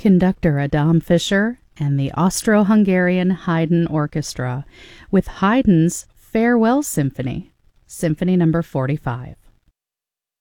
conductor Adam Fischer, and the Austro-Hungarian Haydn Orchestra with Haydn's Farewell Symphony, Symphony No. 45.